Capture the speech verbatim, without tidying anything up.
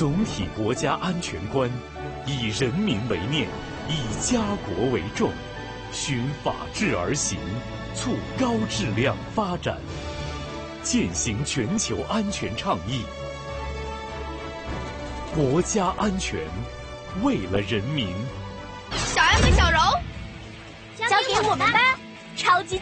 总体国家安全观，以人民为念，以家国为重，循法治而行，促高质量发展，践行全球安全倡议。国家安全，为了人民。 小安和小柔， 交给我们吧，超级